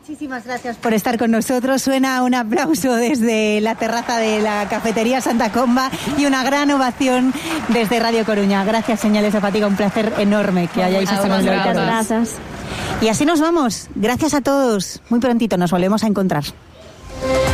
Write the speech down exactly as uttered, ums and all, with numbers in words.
Muchísimas gracias por estar con nosotros. Suena un aplauso desde la terraza de la cafetería Santa Comba y una gran ovación desde Radio Coruña. Gracias, Señales de Fatiga, un placer enorme que hayáis estado con nosotros. Gracias. Y así nos vamos. Gracias a todos. Muy prontito nos volvemos a encontrar.